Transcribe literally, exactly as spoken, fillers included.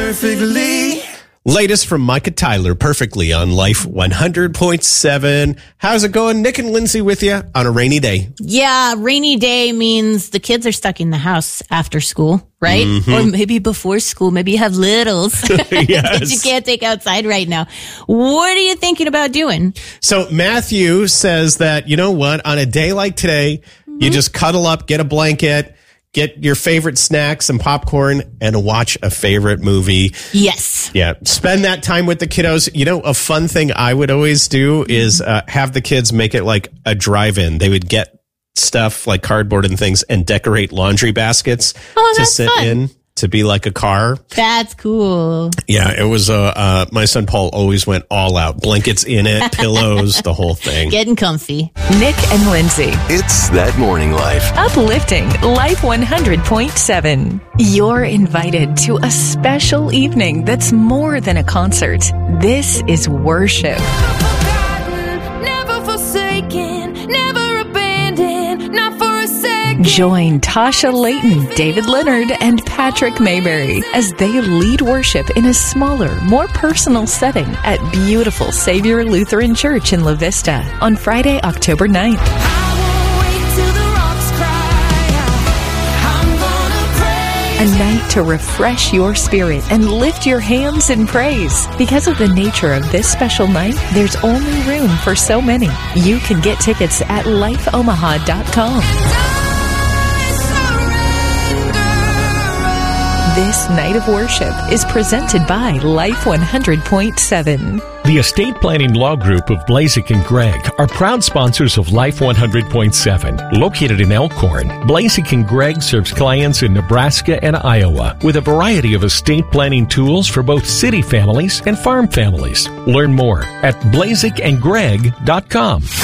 perfectly. Latest from Micah Tyler, Perfectly on Life one hundred point seven. How's it going? Nick and Lindsay with you on a rainy day. Yeah, rainy day means the kids are stuck in the house after school, right? Mm-hmm. Or maybe before school. Maybe you have littles Yes. that you can't take outside right now. What are you thinking about doing? So Matthew says that, you know what, on a day like today, mm-hmm. you just cuddle up, get a blanket, get your favorite snacks and popcorn, and watch a favorite movie. Yes. Yeah. Spend that time with the kiddos. You know, a fun thing I would always do is uh, have the kids make it like a drive-in. They would get stuff like cardboard and things and decorate laundry baskets oh, to that's sit fun. in. To be like a car. That's cool. Yeah, it was, uh, uh, my son Paul always went all out. Blankets in it, pillows, the whole thing. Getting comfy. Nick and Lindsay. It's That Morning Life. Uplifting Life one hundred point seven. You're invited to a special evening that's more than a concert. This is worship. Never forsaken, never abandoned, not for a second. Join Tasha Layton, David Leonard, and Patrick Mayberry as they lead worship in a smaller, more personal setting at beautiful Savior Lutheran Church in La Vista on Friday, October ninth. A night to refresh your spirit and lift your hands in praise. Because of the nature of this special night, there's only room for so many. You can get tickets at life omaha dot com. This night of worship is presented by Life one hundred point seven. The Estate Planning Law Group of Blazek and Gregg are proud sponsors of Life one hundred point seven. Located in Elkhorn, Blazek and Gregg serves clients in Nebraska and Iowa with a variety of estate planning tools for both city families and farm families. Learn more at blazek and gregg dot com.